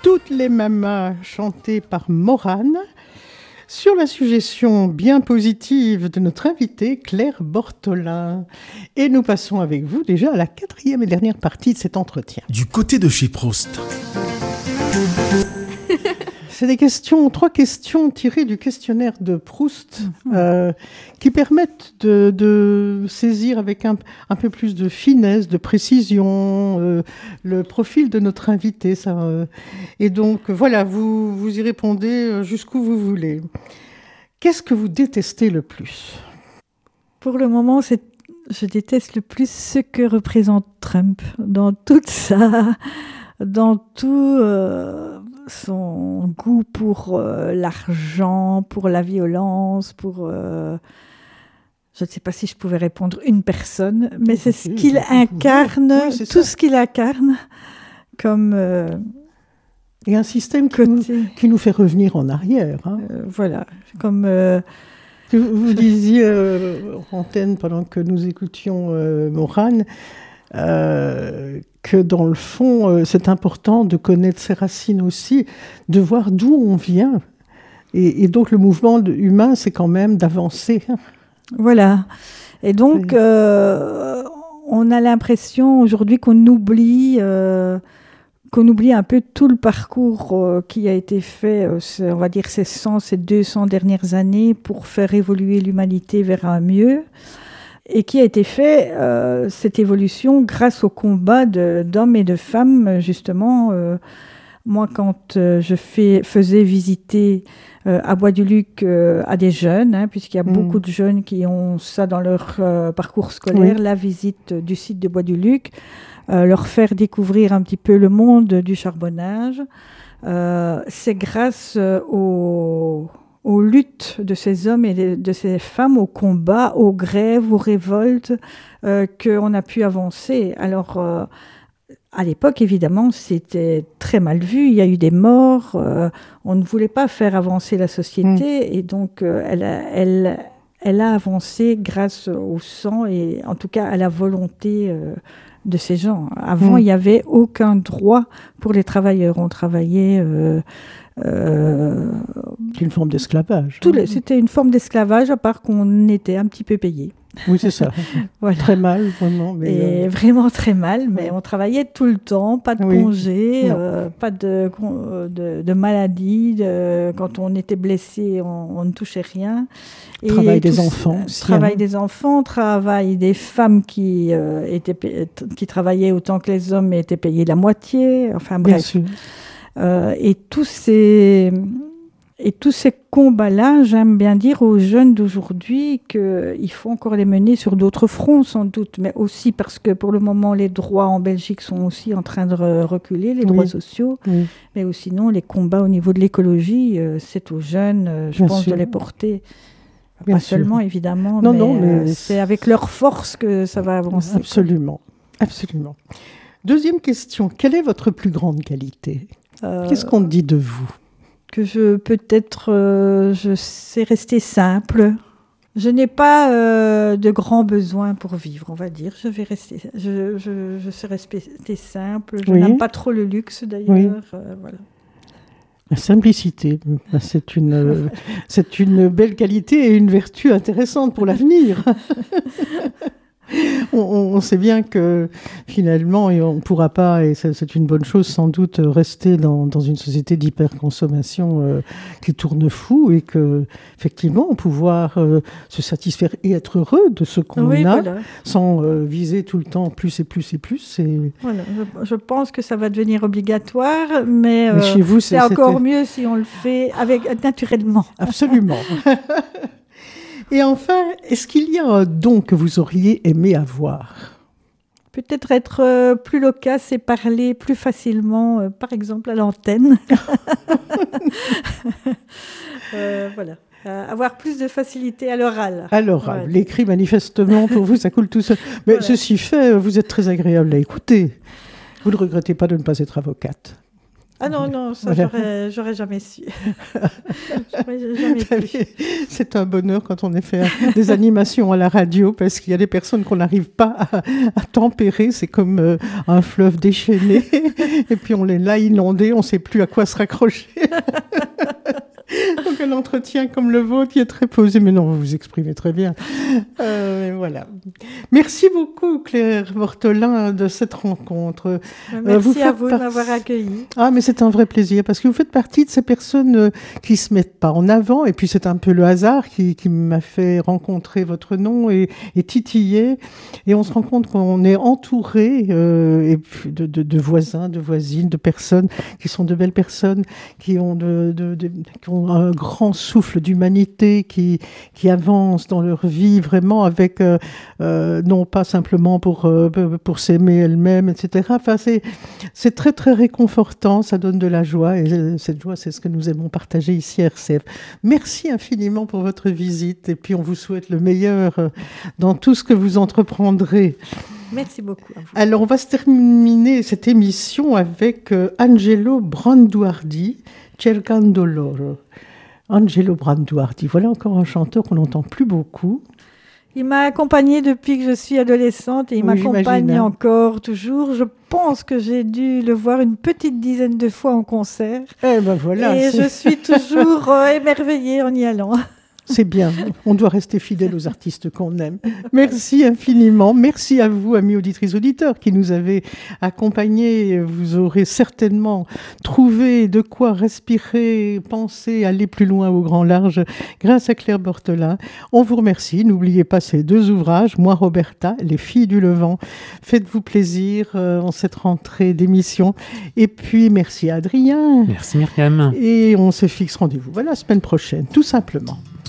Toutes les mamas, chantées par Morane, sur la suggestion bien positive de notre invitée Claire Bortolin. Et nous passons avec vous déjà à la 4e et dernière partie de cet entretien. Du côté de chez Proust. C'est trois questions tirées du questionnaire de Proust qui permettent de saisir avec un peu plus de finesse, de précision le profil de notre invité. Et donc voilà, vous y répondez jusqu'où vous voulez. Qu'est-ce que vous détestez le plus ? Pour le moment, je déteste le plus ce que représente Trump dans tout ça, dans tout son goût pour l'argent, pour la violence, pour... je ne sais pas si je pouvais répondre une personne, mais c'est ce qu'il incarne, tout ce qu'il incarne comme... et un système qui nous fait revenir en arrière. Hein. Voilà, comme... Vous disiez en antenne pendant que nous écoutions Morane, que dans le fond, c'est important de connaître ses racines aussi, de voir d'où on vient. Et donc le mouvement humain, c'est quand même d'avancer. Voilà. Et donc, on a l'impression aujourd'hui qu'on oublie un peu tout le parcours qui a été fait, on va dire ces 200 dernières années pour faire évoluer l'humanité vers un mieux. Et qui a été fait, cette évolution, grâce au combat d'hommes et de femmes, justement. Moi, quand je faisais visiter à Bois-du-Luc à des jeunes, puisqu'il y a beaucoup de jeunes qui ont ça dans leur parcours scolaire, la visite du site de Bois-du-Luc, leur faire découvrir un petit peu le monde du charbonnage, c'est grâce aux luttes de ces hommes et de ces femmes, aux combats, aux grèves, aux révoltes, qu'on a pu avancer. Alors, à l'époque, évidemment, c'était très mal vu. Il y a eu des morts. On ne voulait pas faire avancer la société. Et donc, elle a avancé grâce au sang et en tout cas à la volonté de ces gens. Avant, il n'y avait aucun droit pour les travailleurs. On travaillait... une forme d'esclavage. C'était une forme d'esclavage, à part qu'on était un petit peu payé. Oui, c'est ça. Voilà. Très mal, vraiment. Et vraiment très mal, mais on travaillait tout le temps, pas de congé, pas de maladie. Quand on était blessé, on ne touchait rien. Travail des enfants. Travail des enfants, travail des femmes qui travaillaient autant que les hommes, mais étaient payées la moitié. Enfin bref. Bien sûr. Et tous ces combats-là, j'aime bien dire aux jeunes d'aujourd'hui qu'il faut encore les mener sur d'autres fronts, sans doute, mais aussi parce que pour le moment, les droits en Belgique sont aussi en train de reculer, les droits sociaux, mais aussi sinon, les combats au niveau de l'écologie, c'est aux jeunes, je pense, de les porter. Pas seulement, évidemment, mais c'est avec leur force que ça va avancer. Absolument, absolument. Deuxième question, quelle est votre plus grande qualité ? Qu'est-ce qu'on dit de vous ? Que je sais rester simple. Je n'ai pas de grands besoins pour vivre, on va dire. Je sais rester simple. Je n'aime pas trop le luxe, d'ailleurs. Voilà. La simplicité, c'est une belle qualité et une vertu intéressante pour l'avenir. On sait bien que finalement, on ne pourra pas, et c'est une bonne chose sans doute, rester dans une société d'hyperconsommation qui tourne fou et qu'effectivement, pouvoir se satisfaire et être heureux de ce qu'on a sans viser tout le temps plus et plus et plus. Voilà, je pense que ça va devenir obligatoire, mais chez vous, c'est encore mieux si on le fait naturellement. Absolument. Et enfin, est-ce qu'il y a un don que vous auriez aimé avoir ? Peut-être être plus loquace et parler plus facilement, par exemple à l'antenne. Voilà. Avoir plus de facilité à l'oral. À l'oral. Ouais. L'écrit, manifestement, pour vous, ça coule tout seul. Mais ceci fait, vous êtes très agréable à écouter. Vous ne regrettez pas de ne pas être avocate ? Ah non, ça voilà. j'aurais jamais su. J'aurais jamais pu. C'est un bonheur quand on est fait des animations à la radio, parce qu'il y a des personnes qu'on n'arrive pas à tempérer. C'est comme un fleuve déchaîné, et puis on les l'a inondé, on ne sait plus à quoi se raccrocher. Donc un entretien comme le vôtre qui est très posé, mais non, vous vous exprimez très bien. Voilà. Merci beaucoup Claire Bortolin de cette rencontre. Merci à vous de m'avoir accueilli. Ah, mais c'est un vrai plaisir, parce que vous faites partie de ces personnes qui se mettent pas en avant, et puis c'est un peu le hasard qui m'a fait rencontrer votre nom et titiller, et on se rend compte qu'on est entouré et puis de voisins, de voisines, de personnes qui sont de belles personnes, qui ont qui ont un grand souffle d'humanité, qui avancent dans leur vie vraiment avec, non pas simplement pour s'aimer elles-mêmes, etc. Enfin, c'est très, très réconfortant, ça donne de la joie, et cette joie, c'est ce que nous aimons partager ici à RCF. Merci infiniment pour votre visite, et puis on vous souhaite le meilleur dans tout ce que vous entreprendrez. Merci beaucoup à vous. Alors, on va se terminer cette émission avec Angelo Branduardi, Cercando l'oro. Angelo Branduardi, voilà encore un chanteur qu'on n'entend plus beaucoup. Il m'a accompagnée depuis que je suis adolescente, et il m'accompagne encore toujours. Je pense que j'ai dû le voir une petite dizaine de fois en concert. Eh ben voilà. Et je suis toujours émerveillée en y allant. C'est bien, on doit rester fidèle aux artistes qu'on aime. Merci infiniment. Merci à vous, amis auditrices, auditeurs, qui nous avez accompagnés. Vous aurez certainement trouvé de quoi respirer, penser, aller plus loin au grand large grâce à Claire Bortolin. On vous remercie. N'oubliez pas ces 2 ouvrages, Moi Roberta, Les filles du Levant. Faites-vous plaisir en cette rentrée d'émission. Et puis, merci à Adrien. Merci Myriam. Et on se fixe rendez-vous la semaine prochaine, tout simplement.